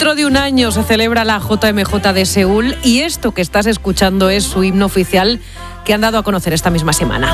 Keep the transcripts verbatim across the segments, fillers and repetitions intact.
Dentro de un año se celebra la J M J de Seúl y esto que estás escuchando es su himno oficial que han dado a conocer esta misma semana.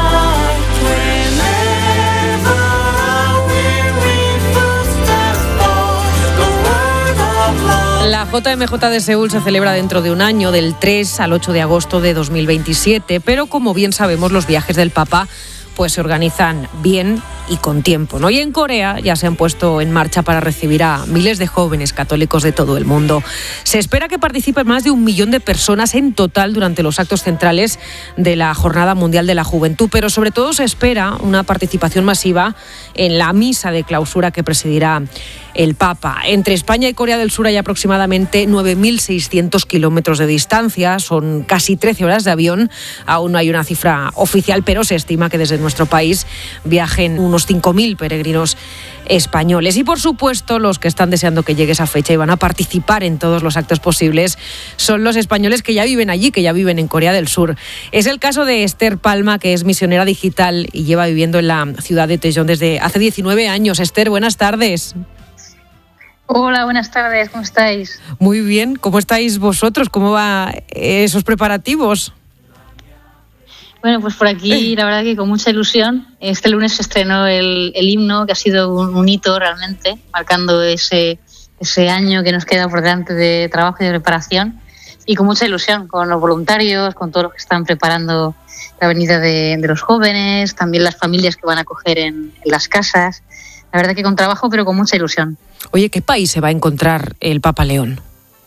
La J M J de Seúl se celebra dentro de un año, del tres al ocho de agosto de dos mil veintisiete, pero como bien sabemos, los viajes del Papa pues se organizan bien y con tiempo, ¿no? Y en Corea ya se han puesto en marcha para recibir a miles de jóvenes católicos de todo el mundo. Se espera que participen más de un millón de personas en total durante los actos centrales de la Jornada Mundial de la Juventud, pero sobre todo se espera una participación masiva en la misa de clausura que presidirá el Papa. Entre España y Corea del Sur hay aproximadamente nueve mil seiscientos kilómetros de distancia, son casi trece horas de avión. Aún no hay una cifra oficial, pero se estima que desde nuestro país viajen unos cinco mil peregrinos españoles. Y por supuesto, los que están deseando que llegue esa fecha y van a participar en todos los actos posibles son los españoles que ya viven allí, que ya viven en Corea del Sur. Es el caso de Esther Palma, que es misionera digital y lleva viviendo en la ciudad de Daejeon desde hace diecinueve años. Esther, buenas tardes. Hola, buenas tardes, ¿cómo estáis? Muy bien, ¿cómo estáis vosotros? ¿Cómo van esos preparativos? Bueno, pues por aquí la verdad que con mucha ilusión. Este lunes se estrenó el, el himno, que ha sido un, un hito realmente, marcando ese, ese año que nos queda por delante de trabajo y de preparación. Y con mucha ilusión, con los voluntarios, con todos los que están preparando la venida de, de los jóvenes, también las familias que van a acoger en, en las casas. La verdad que con trabajo, pero con mucha ilusión. Oye, ¿qué país se va a encontrar el Papa León?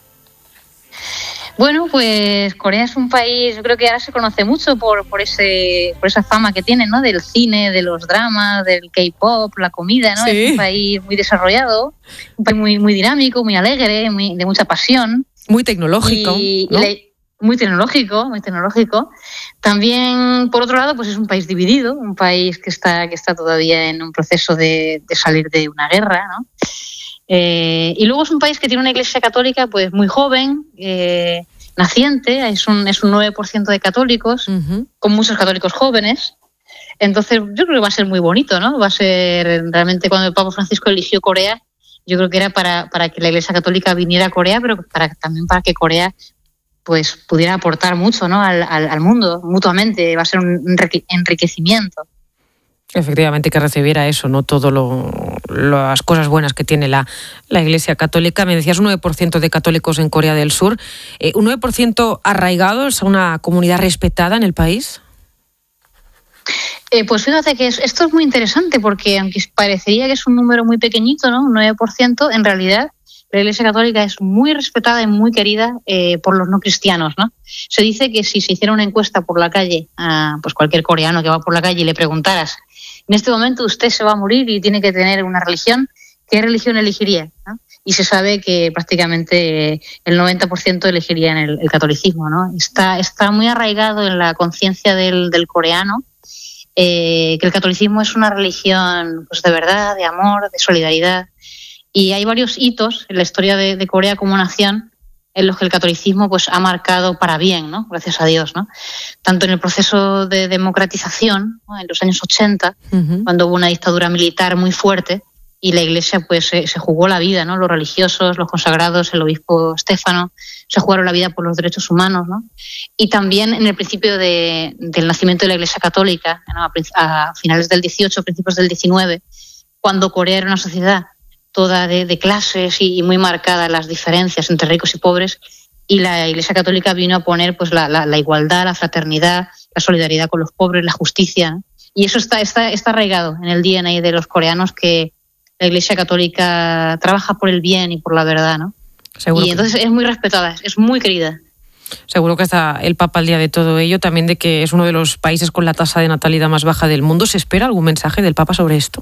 Bueno, pues Corea es un país, yo creo que ahora se conoce mucho por, por, ese, por esa fama que tiene, ¿no? Del cine, de los dramas, del K-pop, la comida, ¿no? Sí. Es un país muy desarrollado, un país muy, muy dinámico, muy alegre, muy, de mucha pasión. Muy tecnológico, y, ¿no? y la, muy tecnológico, muy tecnológico. También, por otro lado, pues es un país dividido, un país que está, que está todavía en un proceso de, de salir de una guerra, ¿no? Eh, y luego es un país que tiene una iglesia católica pues muy joven, eh, naciente, es un, es un nueve por ciento de católicos, uh-huh. con muchos católicos jóvenes. Entonces yo creo que va a ser muy bonito, ¿no? Va a ser realmente, cuando el Papa Francisco eligió Corea, yo creo que era para, para que la iglesia católica viniera a Corea, pero para, también para que Corea pues pudiera aportar mucho, ¿no? al, al, al mundo mutuamente. Va a ser un enriquecimiento. Efectivamente, que recibiera eso, ¿no? Todo lo, las cosas buenas que tiene la, la Iglesia Católica. Me decías un nueve por ciento de católicos en Corea del Sur. Eh, ¿Un nueve por ciento arraigados a una comunidad respetada en el país? Eh, pues fíjate que es, esto es muy interesante porque aunque parecería que es un número muy pequeñito, ¿no? Un nueve por ciento, en realidad la Iglesia Católica es muy respetada y muy querida eh, por los no cristianos, ¿no? Se dice que si se hiciera una encuesta por la calle a pues cualquier coreano que va por la calle y le preguntaras: en este momento usted se va a morir y tiene que tener una religión, ¿qué religión elegiría? ¿No? Y se sabe que prácticamente el noventa por ciento elegirían el, el catolicismo, ¿no? Está, está muy arraigado en la conciencia del, del coreano eh, que el catolicismo es una religión pues, de verdad, de amor, de solidaridad. Y hay varios hitos en la historia de, de Corea como nación en los que el catolicismo pues ha marcado para bien, ¿no? Gracias a Dios, ¿no? Tanto en el proceso de democratización, ¿no? En los años ochenta, uh-huh. cuando hubo una dictadura militar muy fuerte y la Iglesia pues se, se jugó la vida, ¿no? Los religiosos, los consagrados, el obispo Estéfano se jugaron la vida por los derechos humanos, ¿no? Y también en el principio de, del nacimiento de la Iglesia Católica, ¿no? a, a finales del dieciocho, principios del diecinueve, cuando Corea era una sociedad toda de, de clases y, y muy marcadas las diferencias entre ricos y pobres, y la Iglesia Católica vino a poner pues la, la, la igualdad, la fraternidad, la solidaridad con los pobres, la justicia, ¿no? Y eso está, está, está arraigado en el D N A de los coreanos, que la Iglesia Católica trabaja por el bien y por la verdad, ¿no? Seguro y entonces que... es muy respetada, es muy querida. Seguro que está el Papa al día de todo ello, también de que es uno de los países con la tasa de natalidad más baja del mundo. ¿Se espera algún mensaje del Papa sobre esto?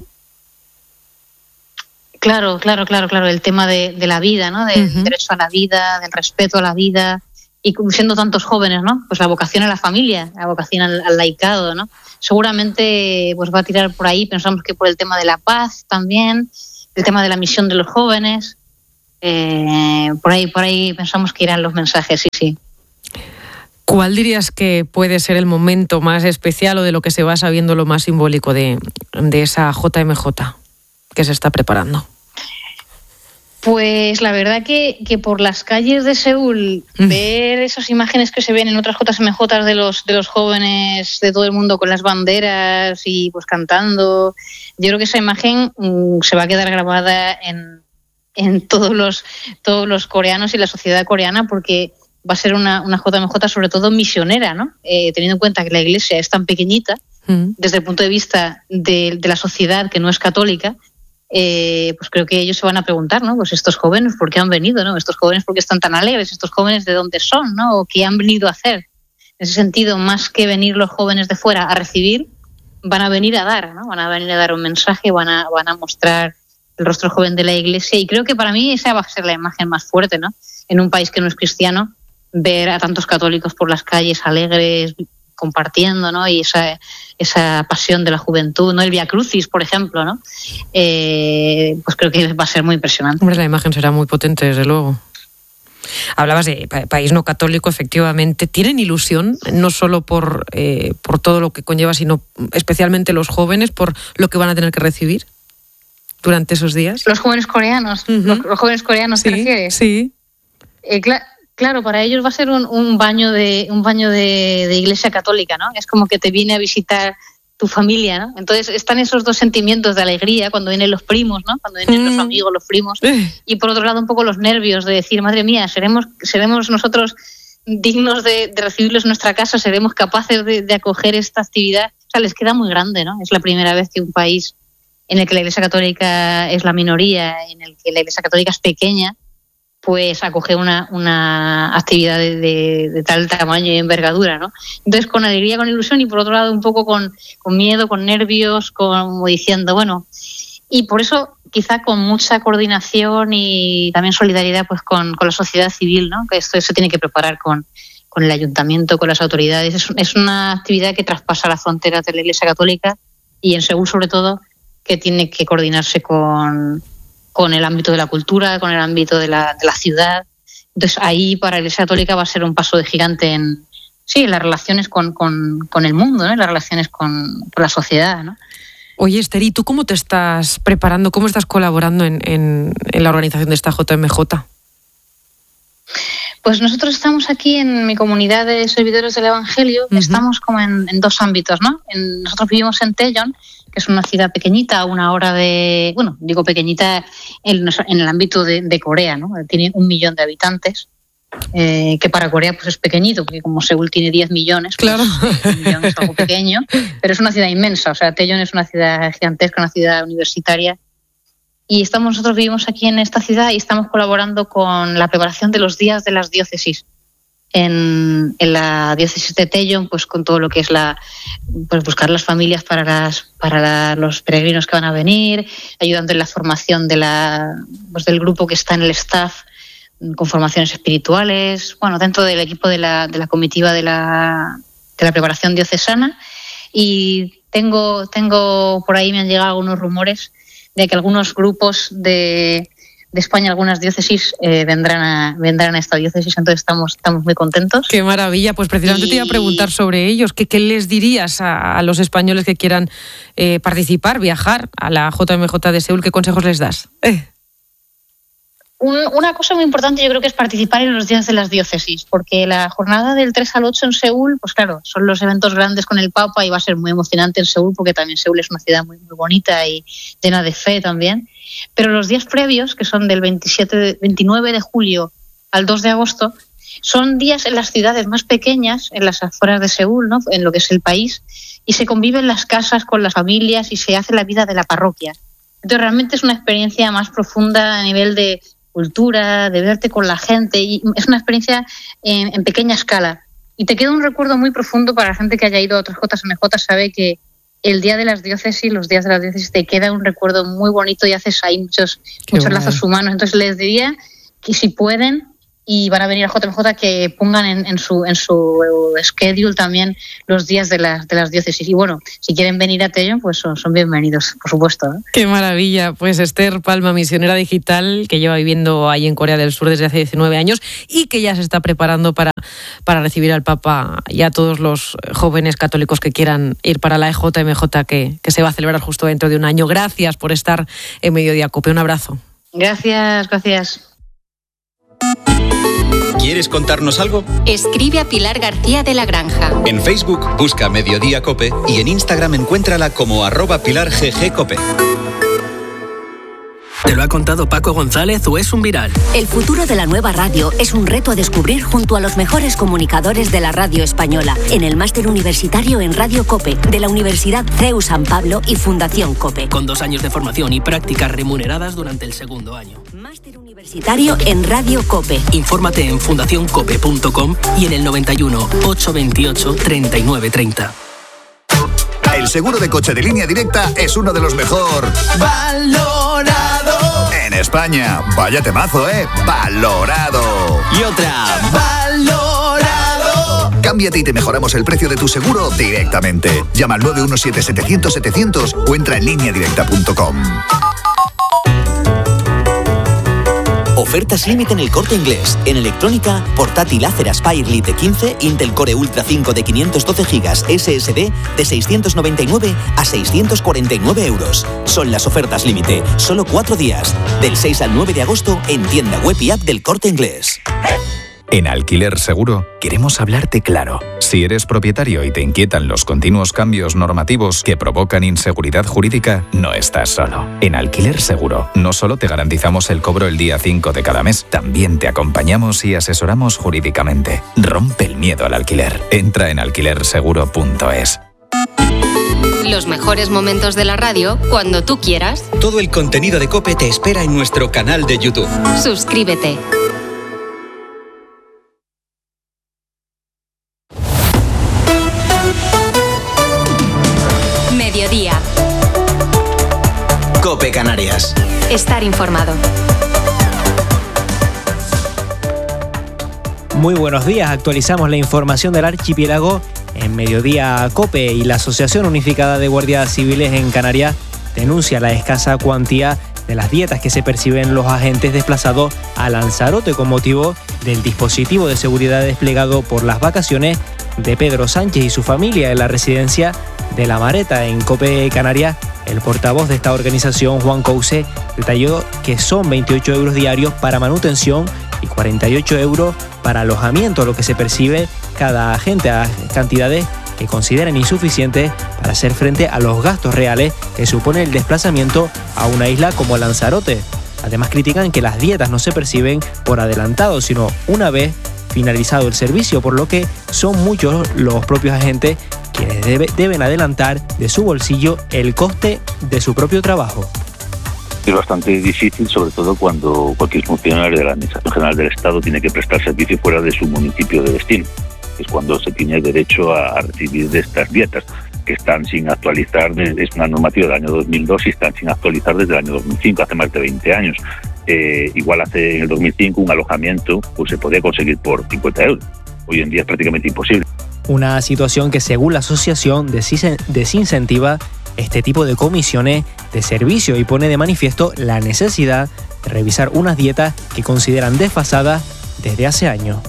Claro, claro, claro, claro, el tema de, de la vida, ¿no? Del uh-huh. derecho a la vida, del respeto a la vida, y siendo tantos jóvenes, ¿no? Pues la vocación a la familia, la vocación al, al laicado, ¿no? Seguramente pues va a tirar por ahí, pensamos que por el tema de la paz también, el tema de la misión de los jóvenes, eh, por ahí, por ahí pensamos que irán los mensajes, sí, sí. ¿Cuál dirías que puede ser el momento más especial o de lo que se va sabiendo lo más simbólico de, de esa J M J que se está preparando? Pues la verdad que, que por las calles de Seúl, mm. ver esas imágenes que se ven en otras J M J de los de los jóvenes de todo el mundo con las banderas y pues cantando, yo creo que esa imagen mm, se va a quedar grabada en, en todos los todos los coreanos y la sociedad coreana, porque va a ser una, una J M J sobre todo misionera, ¿no? Eh, teniendo en cuenta que la iglesia es tan pequeñita, mm. desde el punto de vista de, de la sociedad que no es católica. Eh, pues creo que ellos se van a preguntar, ¿no? Pues estos jóvenes, ¿por qué han venido, no? Estos jóvenes, ¿por qué están tan alegres? Estos jóvenes, ¿de dónde son, no? ¿O qué han venido a hacer? En ese sentido, más que venir los jóvenes de fuera a recibir, van a venir a dar, ¿no? Van a venir a dar un mensaje, van a, van a mostrar el rostro joven de la iglesia, y creo que para mí esa va a ser la imagen más fuerte, ¿no? En un país que no es cristiano, ver a tantos católicos por las calles alegres, compartiendo, ¿no? Y esa, esa pasión de la juventud, ¿no? El Via Crucis, por ejemplo, ¿no? Eh, pues creo que va a ser muy impresionante. Hombre, la imagen será muy potente, desde luego. Hablabas de pa- país no católico, efectivamente. ¿Tienen ilusión, no solo por, eh, por todo lo que conlleva, sino especialmente los jóvenes, por lo que van a tener que recibir durante esos días? Los jóvenes coreanos, uh-huh. los, los jóvenes coreanos, ¿te sí, refieres? Sí, eh, claro. Claro, para ellos va a ser un, un baño de un baño de, de iglesia católica, ¿no? Es como que te viene a visitar tu familia, ¿no? Entonces están esos dos sentimientos de alegría cuando vienen los primos, ¿no? Cuando vienen mm. los amigos, los primos, y por otro lado un poco los nervios de decir, madre mía, seremos seremos nosotros dignos de, de recibirlos en nuestra casa, seremos capaces de, de acoger esta actividad. O sea, les queda muy grande, ¿no? Es la primera vez que un país en el que la iglesia católica es la minoría, en el que la iglesia católica es pequeña, pues acoger una, una actividad de, de, de tal tamaño y envergadura, ¿no? Entonces, con alegría, con ilusión, y por otro lado un poco con, con miedo, con nervios, como diciendo, bueno, y por eso quizá con mucha coordinación y también solidaridad pues con, con la sociedad civil, ¿no? Que esto se tiene que preparar con, con el ayuntamiento, con las autoridades. Es, es una actividad que traspasa las fronteras de la Iglesia Católica, y en Seúl sobre todo, que tiene que coordinarse con... con el ámbito de la cultura, con el ámbito de la, de la ciudad. Entonces ahí para la Iglesia Católica va a ser un paso de gigante en, sí, en las relaciones con, con, con el mundo, ¿no? En las relaciones con, con la sociedad, ¿no? Oye, Esther, ¿y tú cómo te estás preparando, cómo estás colaborando en, en, en la organización de esta J M J? Pues nosotros estamos aquí en mi comunidad de servidores del Evangelio, uh-huh. estamos como en, en dos ámbitos, ¿no? En, nosotros vivimos en Daejeon, que es una ciudad pequeñita, a una hora de, bueno, digo pequeñita en, en el ámbito de, de Corea, ¿no? Tiene un millón de habitantes, eh, que para Corea pues es pequeñito, porque como Seúl tiene diez millones, claro. Pues, un millón es algo pequeño, pero es una ciudad inmensa, o sea, Daejeon es una ciudad gigantesca, una ciudad universitaria. Y estamos, nosotros vivimos aquí en esta ciudad y estamos colaborando con la preparación de los días de las diócesis. En, en la diócesis de Daejeon, pues con todo lo que es la, pues buscar las familias para las, para la, los peregrinos que van a venir, ayudando en la formación de la, pues del grupo que está en el staff, con formaciones espirituales, bueno, dentro del equipo de la, de la comitiva de la, de la preparación diocesana. Y tengo, tengo por ahí me han llegado algunos rumores de que algunos grupos de, de España, algunas diócesis, eh, vendrán a vendrán a esta diócesis, entonces estamos estamos muy contentos. ¡Qué maravilla! Pues precisamente y... te iba a preguntar sobre ellos. ¿Qué, qué les dirías a, a los españoles que quieran eh, participar, viajar a la J M J de Seúl? ¿Qué consejos les das? Eh. Una cosa muy importante yo creo que es participar en los días de las diócesis, porque la jornada del tres al ocho en Seúl, pues claro, son los eventos grandes con el Papa y va a ser muy emocionante en Seúl, porque también Seúl es una ciudad muy, muy bonita y llena de fe también. Pero los días previos, que son del veintisiete, veintinueve de julio al dos de agosto, son días en las ciudades más pequeñas, en las afueras de Seúl, ¿no? En lo que es el país, y se convive en las casas con las familias y se hace la vida de la parroquia. Entonces realmente es una experiencia más profunda a nivel de cultura, de verte con la gente, y es una experiencia en, en pequeña escala. Y te queda un recuerdo muy profundo para la gente que haya ido a otras J M J, sabe que el día de las diócesis, los días de las diócesis, te queda un recuerdo muy bonito y haces ahí muchos, muchos lazos humanos. Entonces les diría que si pueden y van a venir a J M J, que pongan en, en su en su schedule también los días de las de las diócesis. Y bueno, si quieren venir a Daejeon, pues son, son bienvenidos, por supuesto, ¿eh? Qué maravilla. Pues Esther Palma, misionera digital, que lleva viviendo ahí en Corea del Sur desde hace diecinueve años y que ya se está preparando para, para recibir al Papa y a todos los jóvenes católicos que quieran ir para la J M J, que, que se va a celebrar justo dentro de un año. Gracias por estar en Mediodía Cope. Un abrazo. Gracias, gracias. ¿Quieres contarnos algo? Escribe a Pilar García de la Granja. En Facebook busca Mediodía Cope y en Instagram encuéntrala como arroba Pilar G G Cope. ¿Te lo ha contado Paco González o es un viral? El futuro de la nueva radio es un reto a descubrir junto a los mejores comunicadores de la radio española en el máster universitario en Radio Cope de la Universidad C E U San Pablo y Fundación Cope. Con dos años de formación y prácticas remuneradas durante el segundo año. Máster universitario en Radio Cope. Infórmate en fundación cope punto com y en el noventa y uno, ochocientos veintiocho, treinta y nueve treinta. El seguro de coche de Línea Directa es uno de los mejor valorado en España. Vaya temazo, ¿eh? Valorado. Y otra, valorado. Cámbiate y te mejoramos el precio de tu seguro directamente. Llama al nueve uno siete, setecientos, setecientos o entra en línea directa punto com. Ofertas límite en El Corte Inglés. En electrónica, portátil Acer Aspire Lite quince, Intel Core Ultra cinco de quinientos doce gigas S S D de seiscientos noventa y nueve a seiscientos cuarenta y nueve euros. Son las ofertas límite, solo cuatro días. Del seis al nueve de agosto en tienda web y app del Corte Inglés. En Alquiler Seguro queremos hablarte claro. Si eres propietario y te inquietan los continuos cambios normativos que provocan inseguridad jurídica, no estás solo. En Alquiler Seguro no solo te garantizamos el cobro el día cinco de cada mes, también te acompañamos y asesoramos jurídicamente. Rompe el miedo al alquiler. Entra en alquiler seguro punto es. Los mejores momentos de la radio cuando tú quieras. Todo el contenido de COPE te espera en nuestro canal de YouTube. Suscríbete. Mediodía. COPE Canarias. Estar informado. Muy buenos días, actualizamos la información del archipiélago en Mediodía COPE y la Asociación Unificada de Guardias Civiles en Canarias denuncia la escasa cuantía de las dietas que se perciben los agentes desplazados a Lanzarote con motivo del dispositivo de seguridad desplegado por las vacaciones de Pedro Sánchez y su familia en la residencia de La Mareta. En COPE Canarias, el portavoz de esta organización, Juan Couce, detalló que son veintiocho euros diarios para manutención y cuarenta y ocho euros para alojamiento, lo que se percibe cada agente a cantidades que consideran insuficientes para hacer frente a los gastos reales que supone el desplazamiento a una isla como Lanzarote. Además, critican que las dietas no se perciben por adelantado, sino una vez finalizado el servicio, por lo que son muchos los propios agentes quienes debe, deben adelantar de su bolsillo el coste de su propio trabajo. Es bastante difícil, sobre todo cuando cualquier funcionario de la Administración General del Estado tiene que prestar servicio fuera de su municipio de destino. Es cuando se tiene derecho a recibir de estas dietas, que están sin actualizar, es una normativa del año dos mil dos y están sin actualizar desde el año dos mil cinco, hace más de veinte años. Eh, igual hace en el dos mil cinco un alojamiento pues se podía conseguir por cincuenta euros. Hoy en día es prácticamente imposible. Una situación que, según la asociación, desincentiva este tipo de comisiones de servicio y pone de manifiesto la necesidad de revisar unas dietas que consideran desfasadas desde hace años.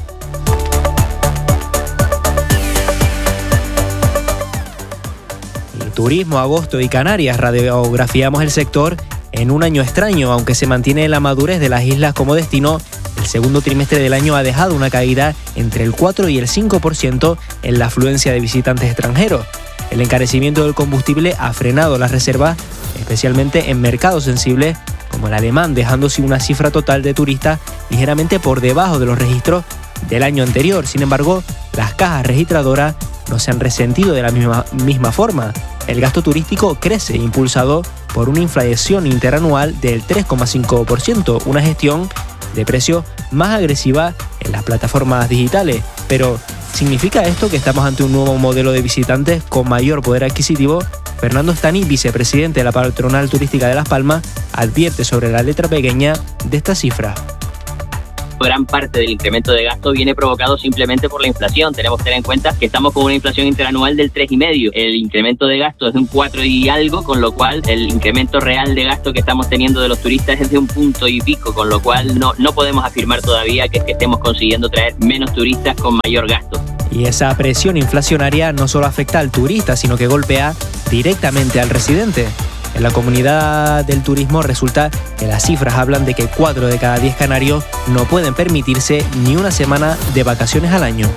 Turismo, agosto y Canarias, radiografiamos el sector en un año extraño, aunque se mantiene la madurez de las islas como destino. El segundo trimestre del año ha dejado una caída entre el cuatro y el cinco por ciento en la afluencia de visitantes extranjeros. El encarecimiento del combustible ha frenado las reservas, especialmente en mercados sensibles como el alemán, dejándose una cifra total de turistas ligeramente por debajo de los registros del año anterior. Sin embargo, las cajas registradoras no se han resentido de la misma, misma forma. El gasto turístico crece, impulsado por una inflación interanual del tres coma cinco por ciento, una gestión de precios más agresiva en las plataformas digitales. Pero, ¿significa esto que estamos ante un nuevo modelo de visitantes con mayor poder adquisitivo? Fernando Stani, vicepresidente de la Patronal Turística de Las Palmas, advierte sobre la letra pequeña de esta cifra. Gran parte del incremento de gasto viene provocado simplemente por la inflación. Tenemos que tener en cuenta que estamos con una inflación interanual del tres coma cinco. El incremento de gasto es de un cuatro y algo, con lo cual el incremento real de gasto que estamos teniendo de los turistas es de un punto y pico, con lo cual no, no podemos afirmar todavía que, que estemos consiguiendo traer menos turistas con mayor gasto. Y esa presión inflacionaria no solo afecta al turista, sino que golpea directamente al residente. En la comunidad del turismo resulta que las cifras hablan de que cuatro de cada diez canarios no pueden permitirse ni una semana de vacaciones al año.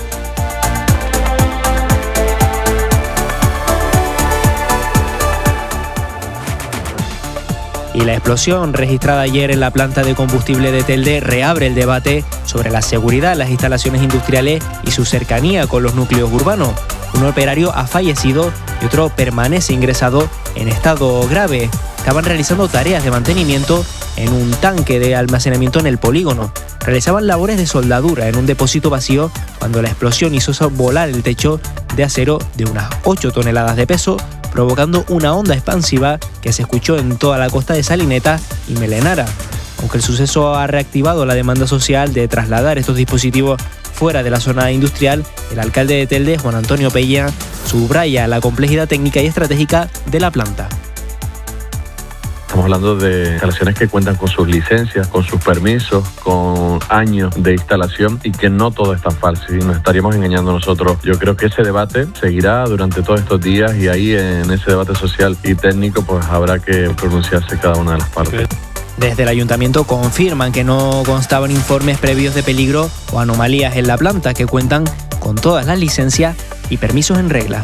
Y la explosión registrada ayer en la planta de combustible de Telde reabre el debate sobre la seguridad en las instalaciones industriales y su cercanía con los núcleos urbanos. Un operario ha fallecido y otro permanece ingresado en estado grave. Estaban realizando tareas de mantenimiento en un tanque de almacenamiento en el polígono. Realizaban labores de soldadura en un depósito vacío cuando la explosión hizo volar el techo de acero de unas ocho toneladas de peso, provocando una onda expansiva que se escuchó en toda la costa de Salineta y Melenara. Aunque el suceso ha reactivado la demanda social de trasladar estos dispositivos fuera de la zona industrial, el alcalde de Telde, Juan Antonio Peña, subraya la complejidad técnica y estratégica de la planta. Estamos hablando de instalaciones que cuentan con sus licencias, con sus permisos, con años de instalación y que no todo es tan fácil y nos estaríamos engañando nosotros. Yo creo que ese debate seguirá durante todos estos días y ahí en ese debate social y técnico pues habrá que pronunciarse cada una de las partes. Desde el ayuntamiento confirman que no constaban informes previos de peligro o anomalías en la planta, que cuentan con todas las licencias y permisos en regla.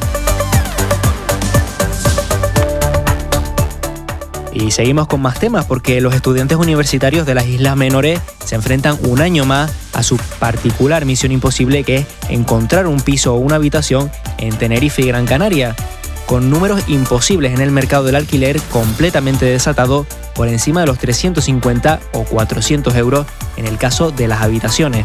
Y seguimos con más temas porque los estudiantes universitarios de las Islas Menores se enfrentan un año más a su particular misión imposible, que es encontrar un piso o una habitación en Tenerife y Gran Canaria, con números imposibles en el mercado del alquiler completamente desatado por encima de los trescientos cincuenta o cuatrocientos euros en el caso de las habitaciones.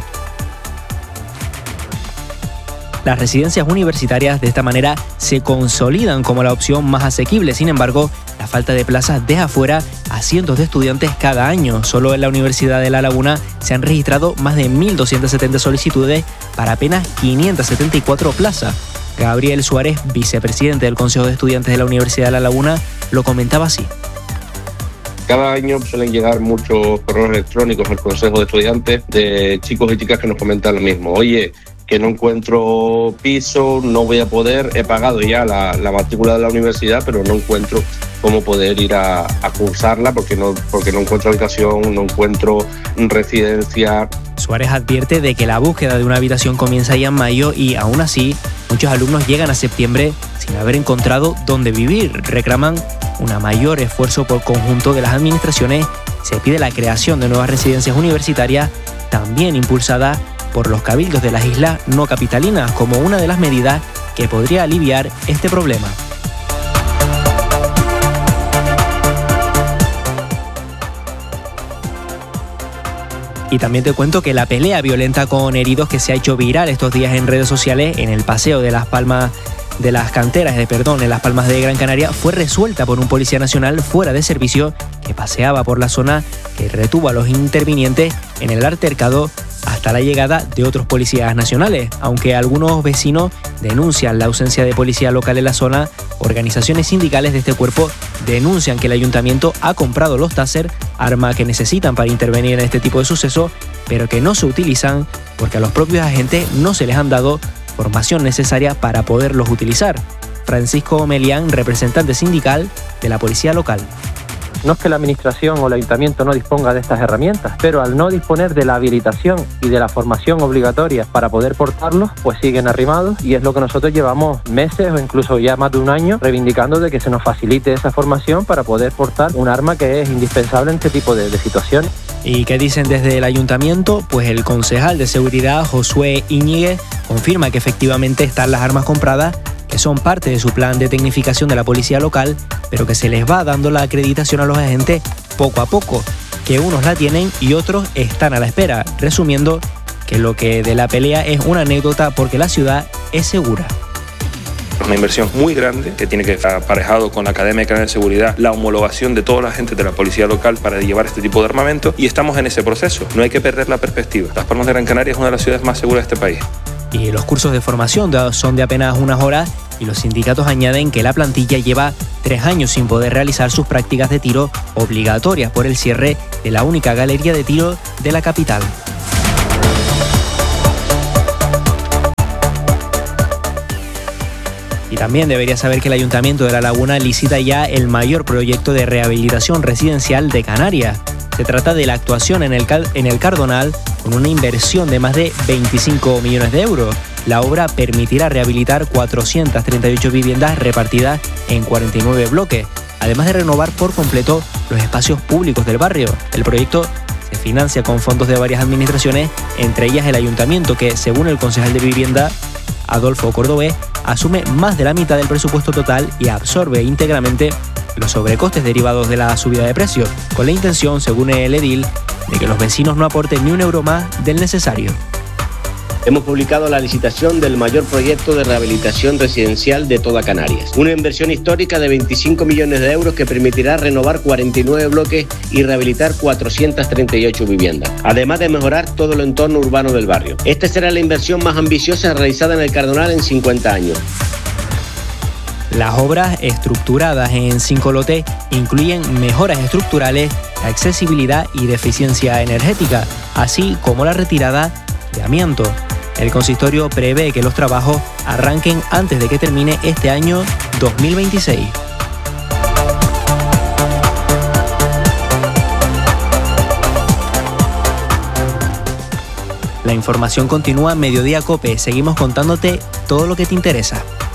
Las residencias universitarias de esta manera se consolidan como la opción más asequible. Sin embargo, la falta de plazas deja fuera a cientos de estudiantes cada año. Solo en la Universidad de La Laguna se han registrado más de mil doscientas setenta solicitudes para apenas quinientas setenta y cuatro plazas. Gabriel Suárez, vicepresidente del Consejo de Estudiantes de la Universidad de La Laguna, lo comentaba así. Cada año suelen llegar muchos correos electrónicos al Consejo de Estudiantes de chicos y chicas que nos comentan lo mismo. Oye, que no encuentro piso, no voy a poder, he pagado ya la, la matrícula de la universidad, pero no encuentro cómo poder ir a, a cursarla porque no, porque no encuentro habitación, no encuentro residencia. Suárez advierte de que la búsqueda de una habitación comienza ya en mayo y aún así muchos alumnos llegan a septiembre sin haber encontrado dónde vivir. Reclaman un mayor esfuerzo por conjunto de las administraciones. Se pide la creación de nuevas residencias universitarias, también impulsada por los cabildos de las islas no capitalinas, como una de las medidas que podría aliviar este problema. Y también te cuento que la pelea violenta con heridos que se ha hecho viral estos días en redes sociales en el paseo de las Palmas de las canteras, de perdón, en las Palmas de Gran Canaria, fue resuelta por un policía nacional fuera de servicio que paseaba por la zona, que retuvo a los intervinientes en el altercado hasta la llegada de otros policías nacionales. Aunque algunos vecinos denuncian la ausencia de policía local en la zona, organizaciones sindicales de este cuerpo denuncian que el ayuntamiento ha comprado los Taser, arma que necesitan para intervenir en este tipo de sucesos, pero que no se utilizan porque a los propios agentes no se les han dado formación necesaria para poderlos utilizar. Francisco Melián, representante sindical de la policía local. No es que la administración o el ayuntamiento no disponga de estas herramientas, pero al no disponer de la habilitación y de la formación obligatoria para poder portarlos, pues siguen arrimados, y es lo que nosotros llevamos meses o incluso ya más de un año reivindicando, de que se nos facilite esa formación para poder portar un arma que es indispensable en este tipo de, de situaciones. ¿Y qué dicen desde el ayuntamiento? Pues el concejal de seguridad, Josué Íñiguez, confirma que efectivamente están las armas compradas, que son parte de su plan de tecnificación de la policía local, pero que se les va dando la acreditación a los agentes poco a poco, que unos la tienen y otros están a la espera, resumiendo que lo que de la pelea es una anécdota porque la ciudad es segura. Una inversión muy grande que tiene que estar aparejado con la Academia de Seguridad, la homologación de todos los agentes de la policía local para llevar este tipo de armamento, y estamos en ese proceso. No hay que perder la perspectiva. Las Palmas de Gran Canaria es una de las ciudades más seguras de este país. Y los cursos de formación son de apenas unas horas, y los sindicatos añaden que la plantilla lleva tres años sin poder realizar sus prácticas de tiro obligatorias por el cierre de la única galería de tiro de la capital. Y también deberías saber que el Ayuntamiento de La Laguna licita ya el mayor proyecto de rehabilitación residencial de Canarias. Se trata de la actuación en el, en el Cardonal con una inversión de más de veinticinco millones de euros. La obra permitirá rehabilitar cuatrocientas treinta y ocho viviendas repartidas en cuarenta y nueve bloques, además de renovar por completo los espacios públicos del barrio. El proyecto se financia con fondos de varias administraciones, entre ellas el Ayuntamiento, que, según el concejal de Vivienda, Adolfo Cordobés, asume más de la mitad del presupuesto total y absorbe íntegramente los sobrecostes derivados de la subida de precios, con la intención, según el edil, de que los vecinos no aporten ni un euro más del necesario. Hemos publicado la licitación del mayor proyecto de rehabilitación residencial de toda Canarias. Una inversión histórica de veinticinco millones de euros que permitirá renovar cuarenta y nueve bloques y rehabilitar cuatrocientas treinta y ocho viviendas, además de mejorar todo el entorno urbano del barrio. Esta será la inversión más ambiciosa realizada en el Cardonal en cincuenta años. Las obras, estructuradas en cinco lotes, incluyen mejoras estructurales, accesibilidad y de eficiencia energética, así como la retirada de amianto. El consistorio prevé que los trabajos arranquen antes de que termine este año dos mil veintiséis. La información continúa en Mediodía Cope. Seguimos contándote todo lo que te interesa.